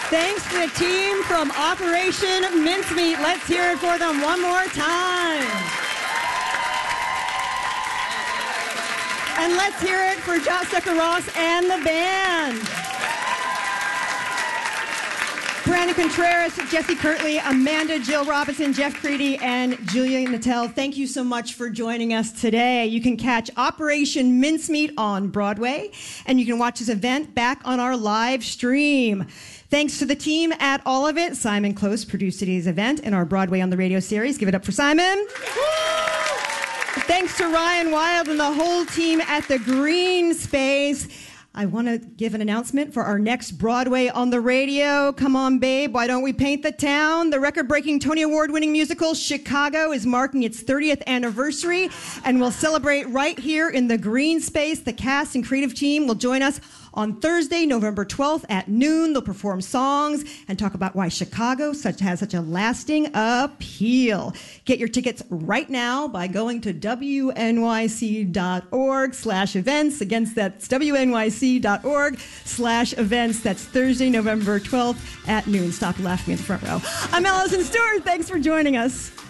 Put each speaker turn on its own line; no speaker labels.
Thanks to the team from Operation Mincemeat. Let's hear it for them one more time. And let's hear it for Jessica Ross and the band. Brandon Contreras, Jesse Kirtley, Amanda Jill Robinson, Jeff Creedy, and Julia Natel, thank you so much for joining us today. You can catch Operation Mincemeat on Broadway, and you can watch this event back on our live stream. Thanks to the team at All of It. Simon Close produced today's event in our Broadway on the Radio series. Give it up for Simon. Thanks to Ryan Wild and the whole team at the Green Space. I want to give an announcement for our next Broadway on the Radio. Come on, babe, why don't we paint the town? The record-breaking Tony Award-winning musical Chicago is marking its 30th anniversary and will celebrate right here in the Green Space. The cast and creative team will join us on Thursday, November 12th at noon. They'll perform songs and talk about why Chicago has such a lasting appeal. Get your tickets right now by going to wnyc.org/events. Again, that's wnyc.org/events. That's Thursday, November 12th at noon. Stop laughing in the front row. I'm Allison Stewart. Thanks for joining us.